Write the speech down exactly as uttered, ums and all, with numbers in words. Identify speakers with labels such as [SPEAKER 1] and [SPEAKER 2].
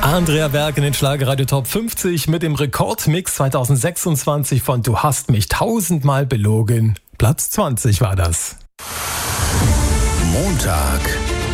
[SPEAKER 1] Andrea Berg in den Schlagerradio Top fünfzig mit dem Rekordmix zwanzig sechsundzwanzig von Du hast mich tausendmal belogen. Platz zwanzig war das.
[SPEAKER 2] Montag